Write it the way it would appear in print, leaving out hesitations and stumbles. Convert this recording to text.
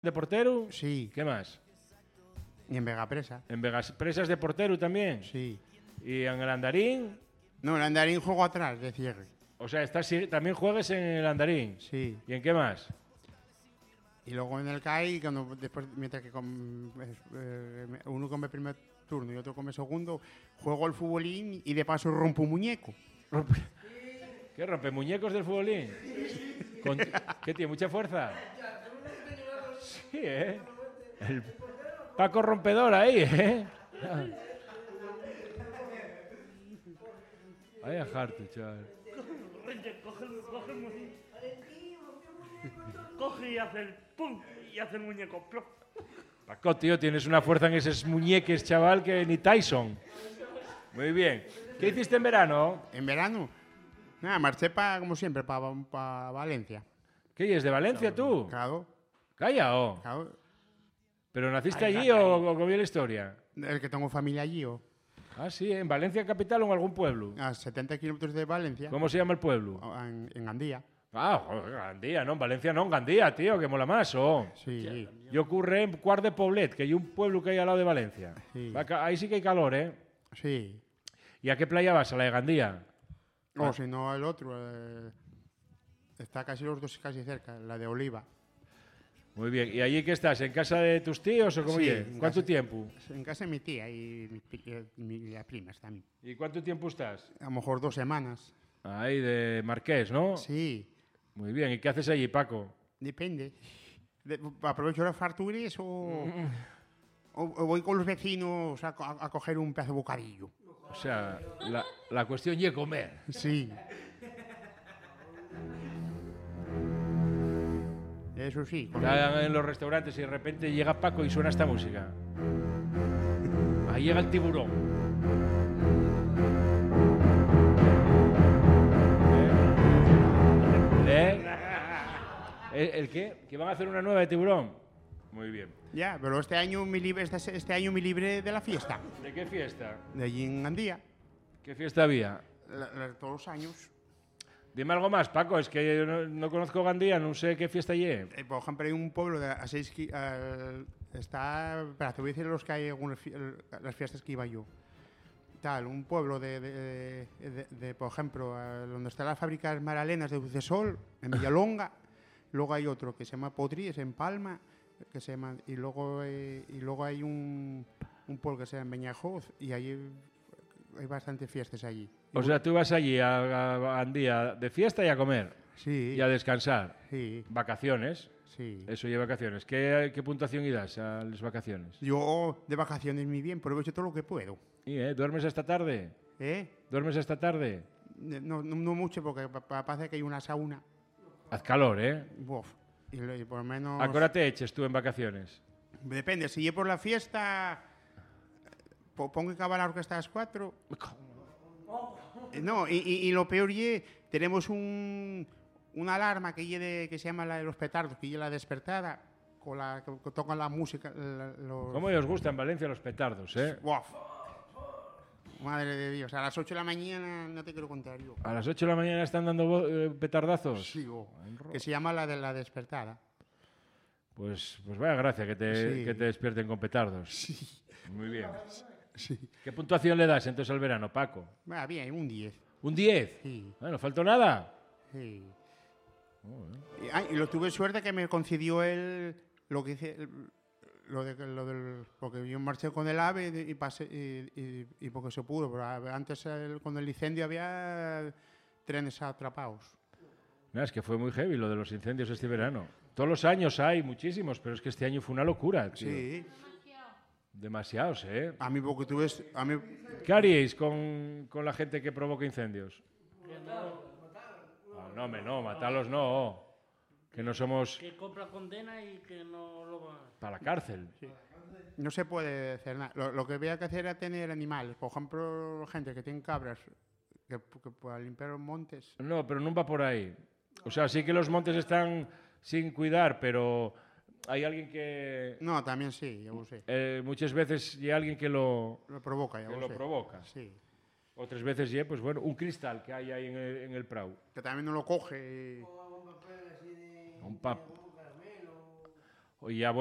de portero? Sí. ¿Qué más? Y en Vegapresa. ¿En Vegaspresas de portero también? Sí. ¿Y en el Andarín? No, el Andarín juego atrás, de cierre. O sea, también juegues en el Andarín. Sí. ¿Y en qué más? Y luego en el CAI, después, mientras que uno come primer turno y otro come segundo, juego al futbolín y de paso rompo un muñeco. ¿Qué rompe muñecos del futbolín? ¿Qué tiene? ¿Mucha fuerza? Sí, ¿eh? El Paco rompedor ahí, ¿eh? Vaya harto, chaval. Coge el muñeco. Coge y hace el pum y hace el muñeco. Plop. Paco, tío, tienes una fuerza en esos muñeques, chaval, que ni Tyson. Muy bien. ¿Qué hiciste en verano? ¿En verano? Nada, marché como siempre, para Valencia. ¿Qué es de Valencia tú? Claro. Calla, Claro. ¿Pero naciste allí o cómo la historia? El que tengo familia allí, o Ah, sí, ¿en Valencia capital o en algún pueblo? a 70 kilómetros de Valencia, ¿Cómo se llama el pueblo? en Gandía. Ah, joder, Gandía, no, en Valencia no, en Gandía, tío, que mola más, Sí. Yo ocurre en Cuart de Poblet, que hay un pueblo que hay al lado de Valencia. Sí. Ahí sí que hay calor, ¿eh? Sí. ¿Y a qué playa vas? ¿A la de Gandía? O si no, el otro. Está casi los dos casi cerca, la de Oliva. Muy bien. ¿Y allí qué estás? ¿En casa de tus tíos o cómo Sí, es? en ¿Cuánto casa. tiempo? En casa de mi tía y las primas también. ¿Y cuánto tiempo estás? A lo mejor 2 semanas. Ahí de Marqués, ¿no? Sí, Muy bien. ¿Y qué haces allí, Paco? depende. Aprovecho las farturas o voy con los vecinos a coger un pedazo de bocadillo. O sea, la cuestión es comer. Sí. Eso sí. Están en los restaurantes y de repente llega Paco y suena esta música. Ahí llega el tiburón. ¿El qué? ¿Que van a hacer una nueva de tiburón? Muy bien. Ya, pero este año este año me libré de la fiesta. ¿De qué fiesta? De allí en Gandía. ¿Qué fiesta había? Todos los años. Dime algo más, Paco, es que yo no conozco Gandía, no sé qué fiesta hay. Por ejemplo, hay un pueblo a 6 está. Espera, te voy a decir los que hay las fiestas que iba yo. Tal, un pueblo por ejemplo, donde está la fábrica de Maralenas de Bucesol, en Villalonga. Luego hay otro que se llama Potries, en Palma, y luego hay un pueblo que se llama Beñajoz, y hay bastantes fiestas allí. O sea, tú vas allí a Gandía de fiesta y a comer. Sí. Y a descansar. Sí. Vacaciones. Sí. Eso y vacaciones. ¿Qué puntuación das a las vacaciones? Yo de vacaciones muy bien, aprovecho todo lo que puedo. ¿Y, duermes esta tarde? ¿Duermes esta tarde? No mucho, porque pasa que hay una sauna. Haz calor, ¿eh? Uf, y por lo menos... ¿A qué hora te eches tú en vacaciones? Depende, si yo por la fiesta pongo que acabar la orquesta a las 4. No, y lo peor es, tenemos una alarma que se llama la de los petardos, que es la despertada, que tocan la música. ¿Cómo os gustan en Valencia los petardos, eh? Uf. Madre de Dios, a las 8 de la mañana no te quiero contar yo. ¿A las 8 de la mañana están dando petardazos? Sí, que se llama la de la despertada. Pues vaya gracia que te despierten con petardos. Sí. Muy bien. Sí. ¿Qué puntuación le das entonces al verano, Paco? Va bien, un 10. ¿Un 10? Sí. Bueno, ¿faltó nada? Sí. Y lo tuve suerte que me concedió lo que hice... porque yo marché con el AVE y pasé y porque se pudo, pero antes con el incendio había trenes atrapados. No, es que fue muy heavy lo de los incendios este verano. Todos los años hay muchísimos, pero es que este año fue una locura, tío. Sí. Demasiados, ¿eh? A mí porque ¿Qué haríais con la gente que provoca incendios? No, matarlos no. Que no somos... Que compra condena y que no lo va... Para la cárcel. Sí. No se puede hacer nada. Lo que había que hacer era tener animales. Por ejemplo, gente que tiene cabras que para limpiar los montes. No, pero no va por ahí. O sea, sí que los montes están sin cuidar, pero hay alguien que... No, también sí, ya lo sé. Muchas veces hay alguien que lo provoca, ya que lo lo sé. provoca. Sí. Otras veces, pues bueno, un cristal que hay ahí en el prau. Que también no lo coge. Y ya